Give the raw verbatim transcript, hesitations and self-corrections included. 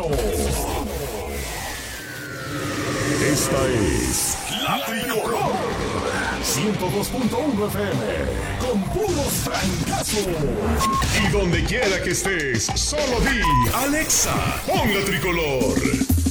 vecino. Esta es La Tricolor. ciento dos punto uno F M. Con puros francazos. Y donde quiera que estés, solo di Alexa, pon La Tricolor.